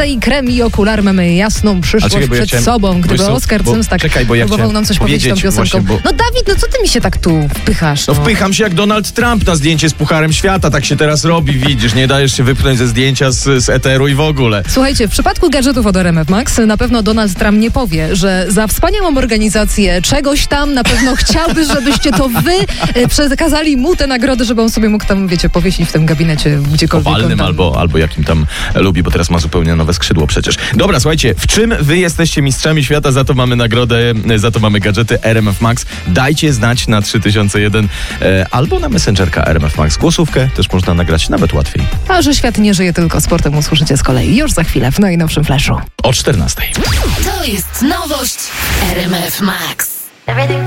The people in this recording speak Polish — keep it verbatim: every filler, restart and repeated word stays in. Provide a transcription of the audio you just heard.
i krem i okulary, mamy jasną przyszłość czekaj, przed chciałem, sobą. Gdyby bo, Oskar bo, Cymstak czekaj, bo ja próbował nam coś powiedzieć tą piosenką. Właśnie, bo... No Dawid, no co ty mi się tak tu wpychasz? No No wpycham się jak Donald Trump na zdjęcie z Pucharem Świata, tak się teraz robi, widzisz, nie dajesz się wypchnąć ze zdjęcia z, z eteru i w ogóle. Słuchajcie, w przypadku gadżetów od R M F Max na pewno Donald Trump nie powie, że za wspaniałą organizację czegoś tam na pewno chciałby, żebyście to wy e, przekazali mu te nagrody, żeby on sobie mógł tam, wiecie, powiesić w tym gabinecie gdziekolwiek. Owalnym albo, albo jakim tam lubi, bo teraz ma zupełnie nowe skrzydło przecież. Dobra, słuchajcie, w czym wy jesteście mistrzami świata, za to mamy nagrodę, za to mamy gadżety R M F Max. Dajcie znać na trzy tysiące jeden e, albo na Messengerka R M F Max. Głosówkę też można nagrać nawet łatwiej. A że świat nie żyje tylko sportem, usłyszycie z kolei już za chwilę w najnowszym Flashu. O czternastej. To jest nowość R M F Max.